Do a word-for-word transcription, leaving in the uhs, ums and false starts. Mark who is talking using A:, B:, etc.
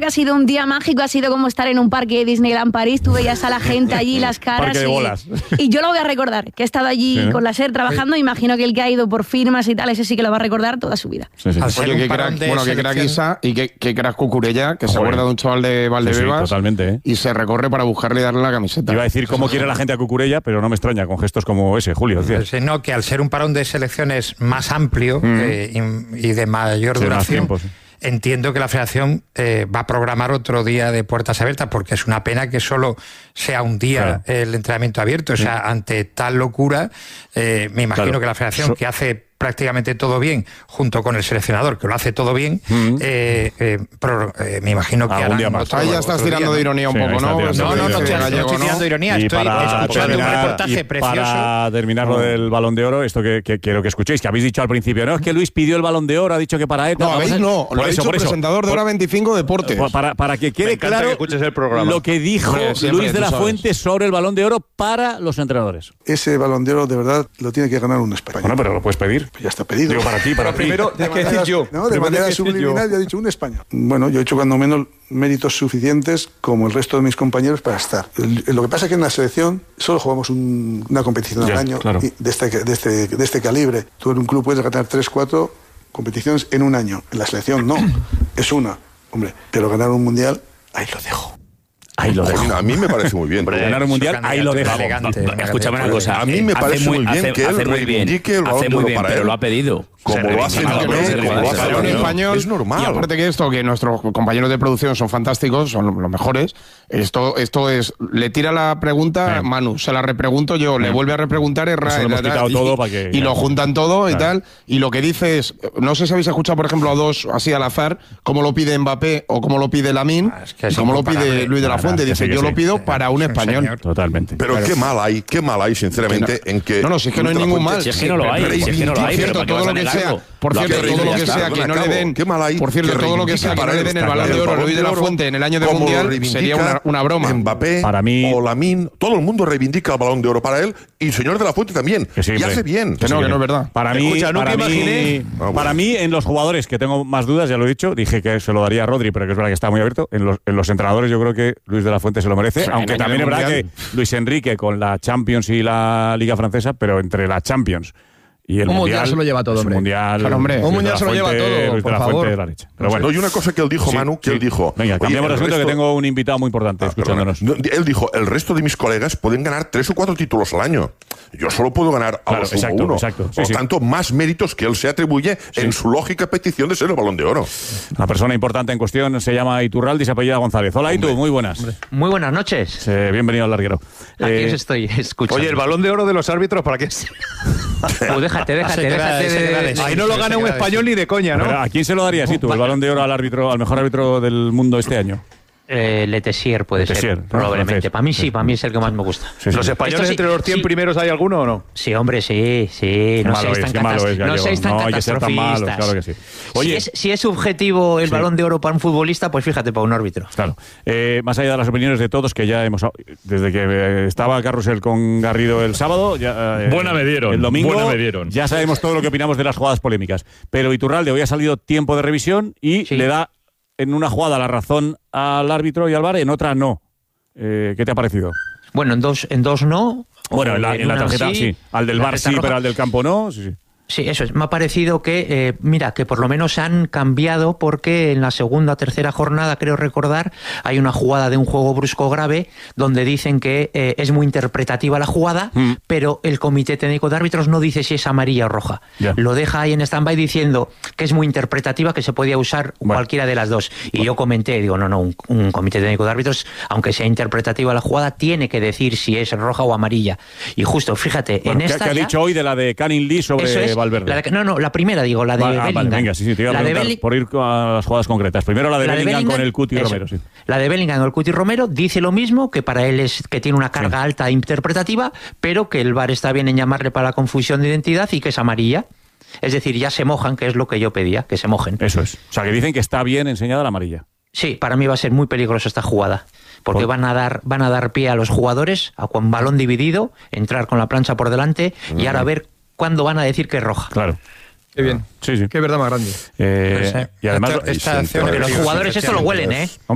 A: que ha sido un día mágico, ha sido como estar en un parque de Disneyland París, tú veías a la gente allí, las caras.
B: Parque de
A: y,
B: bolas.
A: y yo lo voy a recordar, que he estado allí
B: sí,
A: con la SER trabajando, imagino que el que ha ido por firmas y tal, ese sí que lo va a recordar toda su vida.
B: Sí, sí.
C: Oye, qué crack, bueno, qué crack Isa y qué, qué crack Cucurella, que se acuerda de un chaval de Valdebebas,
B: sí, sí, totalmente, ¿eh?
C: y se recorre para buscarle y darle la camiseta.
B: Iba a decir cómo quiere la gente a Cucurella, pero no me extraña con gestos como ese, Julio.
D: Sí, no, que al ser un parón de selecciones más amplio mm. eh, y, y de mayor
B: sí,
D: duración,
B: tiempo, sí.
D: entiendo que la Federación eh, va a programar otro día de puertas abiertas, porque es una pena que solo sea un día claro. el entrenamiento abierto. O sea, sí. ante tal locura, eh, me imagino claro. que la Federación, so- que hace prácticamente todo bien, junto con el seleccionador, que lo hace todo bien, mm. eh, eh, pro, eh, me imagino que harán
C: día más. Ahí ya estás tirando día, ¿no? de ironía un sí, poco, ¿no?
D: No, no, no, no, estoy, gallego, no estoy tirando de ironía,
B: y
D: estoy escuchando terminar, un reportaje precioso.
B: Para terminar lo del Balón de Oro, esto que, que quiero que escuchéis, que habéis dicho al principio, no, es que Luis pidió el Balón de Oro, ha dicho que para él...
C: No, habéis
B: a...
C: no, lo ha dicho el presentador de Hora veinticinco Deportes.
B: Para, para que quede claro
E: que el programa.
B: lo que dijo Hombre, siempre, Luis de la Fuente sobre el Balón de Oro para los entrenadores.
F: Ese Balón de Oro, de verdad, lo tiene que ganar un español.
B: Bueno, pero lo puedes pedir.
F: Pues ya está pedido.
B: Digo, para ti, para ti.
E: Primero, tienes que decir yo.
F: No, de manera subliminal ya he dicho un español. Bueno, yo he hecho cuando menos méritos suficientes como el resto de mis compañeros para estar. Lo que pasa es que en la selección solo jugamos un, una competición al año
B: claro.
F: y de, este, de, este, de este calibre. Tú en un club puedes ganar tres, cuatro competiciones en un año. En la selección no, es una. Hombre, pero ganar un mundial, ahí lo dejo.
B: Ahí lo dejo.
G: A mí me parece muy bien.
B: Pero ganar un mundial, ahí lo dejo.
H: Escúchame una cosa.
G: A mí me parece muy bien que él reivindique el Balón de Oro para él.
H: Pero lo ha pedido.
G: Como lo hace
C: en español.
G: Es normal.
C: Y aparte que esto, que nuestros compañeros de producción son fantásticos, son los mejores. Esto esto es, le tira la pregunta sí. Manu, se la repregunto yo, sí. le vuelve a repreguntar Erra,
B: lo hemos quitado
C: y,
B: todo para que,
C: y lo juntan todo claro. y tal. Y lo que dice es, no sé si habéis escuchado, por ejemplo, a dos así al azar, cómo lo pide Mbappé o cómo lo pide Lamine, ah, es que es cómo lo pide Luis de la Fuente. Dice, yo lo pido para un español.
B: Totalmente.
G: Pero qué mal hay, qué mal hay, sinceramente, en que...
C: No, no, si es que no hay ningún mal.
H: Si es que no lo hay, si es que no lo hay, pero
C: todo lo que sea... Por cierto, todo lo que sea que no le den, por cierto, todo lo que sea que no le den el Balón de Oro a Luis de la Fuente en el año del Mundial sería una, una broma.
G: Mbappé
B: para mí,
G: o Lamine, todo el mundo reivindica el Balón de Oro para él y el señor de la Fuente también. Y hace bien.
C: Que no, que no es verdad.
B: Para mí,
E: Escucha, ¿no
B: para, mí ah, para mí, en los jugadores que tengo más dudas, ya lo he dicho, dije que se lo daría a Rodri, pero que es verdad que está muy abierto. En los, en los entrenadores yo creo que Luis de la Fuente se lo merece, sí, aunque también es verdad que Luis Enrique con la Champions y la Liga Francesa, pero entre la Champions y el
E: un
B: mundial,
E: mundial se lo lleva todo, hombre.
B: Un mundial,
C: claro, hombre.
E: Un mundial se lo lleva todo,
B: Luis
E: por
B: de la
E: favor.
B: Fuente, la leche. Pero bueno.
G: No, y una cosa que él dijo,
B: sí,
G: Manu, que
B: sí.
G: él dijo...
B: Venga, cambiamos de asunto, que tengo un invitado muy importante ah, escuchándonos.
G: Perdona. Él dijo, el resto de mis colegas pueden ganar tres o cuatro títulos al año. Yo solo puedo ganar a
B: claro,
G: los
B: exacto,
G: uno.
B: Exacto. Sí,
G: Por lo
B: sí.
G: tanto, más méritos que él se atribuye sí. en su lógica petición de ser el Balón de Oro.
B: La persona importante en cuestión se llama Iturralde y se apellida González. Hola, Itu, muy buenas. Hombre.
I: Muy buenas noches.
B: Eh, bienvenido al larguero.
I: Aquí eh, os estoy escuchando.
E: Oye, el Balón de Oro de los árbitros, ¿para qué?
I: Pues déjate, déjate, déjate. De, de,
E: ahí no lo gana un español ni de coña, ¿no?
B: Pero ¿a quién se lo darías, Itu, el Balón de Oro al árbitro, al mejor árbitro del mundo este año?
I: Eh, Letessier puede
B: Letessier,
I: ser, ¿no? Probablemente. Para mí sí, para mí es el que más me gusta.
E: Sí, sí. ¿Los españoles sí, entre los cien sí. primeros hay alguno o no?
I: Sí, hombre, sí, sí. No seáis tan, catas- no seáis tan
B: no, hay que ser tan malos,
I: catastrofistas.
B: claro que sí. Oye,
I: si, es, si es subjetivo el sí. Balón de Oro para un futbolista, pues fíjate, para un árbitro.
B: Claro. Eh, más allá de las opiniones de todos, que ya hemos... Desde que estaba Carrusel con Garrido el sábado... Ya, eh,
E: buena me dieron.
B: El domingo
E: buena me dieron.
B: Ya sabemos todo lo que opinamos de las jugadas polémicas. Pero Iturralde hoy ha salido tiempo de revisión y sí. le da en una jugada la razón al árbitro y al V A R, en otra no. Eh, ¿Qué te ha parecido?
I: Bueno, en dos, en dos no.
B: Bueno, en la,
I: en
B: en la tarjeta sí. sí. Al del V A R sí, roja. Pero al del campo no. Sí, sí.
I: Sí, eso es. Me ha parecido que, eh, mira, que por lo menos han cambiado porque en la segunda o tercera jornada, creo recordar, hay una jugada de un juego brusco grave donde dicen que eh, es muy interpretativa la jugada, mm. pero el Comité Técnico de Árbitros no dice si es amarilla o roja. Yeah. Lo deja ahí en stand-by diciendo que es muy interpretativa, que se podía usar bueno. cualquiera de las dos. Y bueno. yo comenté, digo, no, no, un, un Comité Técnico de Árbitros, aunque sea interpretativa la jugada, tiene que decir si es roja o amarilla. Y justo, fíjate,
B: bueno,
I: en
B: ¿qué,
I: esta...
B: ¿Qué ha dicho hoy de la de Canning Lee sobre Valverde?
I: La de, no, no, la primera digo, la de
B: ah,
I: Bellingham.
B: Vale, venga, sí, sí, te iba a preguntar Belling... por ir a las jugadas concretas. Primero la de, la Bellingham, de Bellingham con el Cuti
I: eso.
B: Romero, sí.
I: La de Bellingham con el Cuti Romero dice lo mismo, que para él es que tiene una carga sí. alta interpretativa, pero que el V A R está bien en llamarle para la confusión de identidad y que es amarilla. Es decir, ya se mojan, que es lo que yo pedía, que se mojen.
B: Eso es. O sea, que dicen que está bien enseñada la amarilla.
I: Sí, para mí va a ser muy peligrosa esta jugada. Porque ¿Por? van a dar van a dar pie a los jugadores, a con balón dividido, entrar con la plancha por delante mm. y ahora ver cuándo van a decir que es roja.
B: Claro.
E: Qué bien.
B: Sí, sí.
E: Qué verdad más grande.
B: Eh, y además,
I: esta, esta acción, los jugadores esto lo huelen, ¿eh?